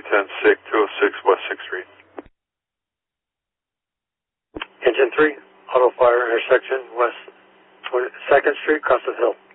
10 SIG 206 West 6th Street. Engine 3, auto fire intersection West 2nd Street, Custis Hill.